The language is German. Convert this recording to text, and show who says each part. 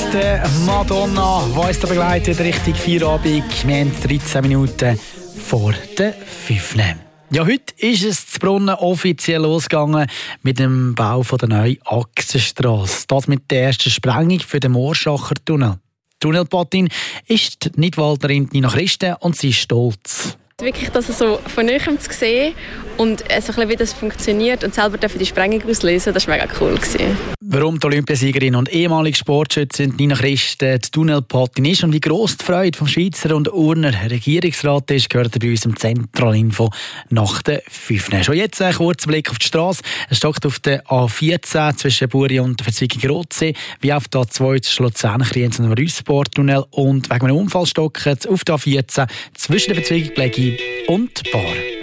Speaker 1: der Madonna, die uns da begleitet Richtung Feierabend. Wir haben 13 Minuten vor der 5. Ja, heute ist es zu Brunnen offiziell losgegangen mit dem Bau der neuen Achsenstrasse. Das mit der ersten Sprengung für den Moorschacher Tunnel. Tunnelpatin ist die Nidwalderin Nina Christen und sie ist stolz.
Speaker 2: Wirklich das so von Neuem zu sehen und so ein bisschen, wie das funktioniert und selber die Sprengung auslösen, das war mega cool.
Speaker 1: Warum die Olympiasiegerin und ehemalige Sportschützin Nina Christen die Tunnelpatin ist und wie gross die Freude vom Schweizer und Urner Regierungsrat ist, gehört bei uns im Zentralinfo nach der 5. Schon jetzt ein kurzer Blick auf die Strasse. Es stockt auf der A14 zwischen Buri und der Verzweigung Rotsee, wie auf der A2 zwischen Luzern-Kriens und dem Rüssbortunnel und wegen einem Unfall stockt auf der A14 zwischen der Verzweigung Plägi und Bar.